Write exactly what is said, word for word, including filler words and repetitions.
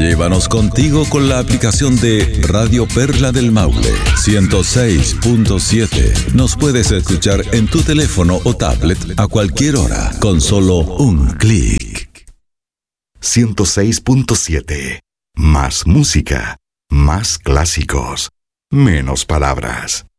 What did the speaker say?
Llévanos contigo con la aplicación de Radio Perla del Maule ciento seis punto siete. Nos puedes escuchar en tu teléfono o tablet a cualquier hora con solo un clic. ciento seis punto siete. Más música, más clásicos, menos palabras.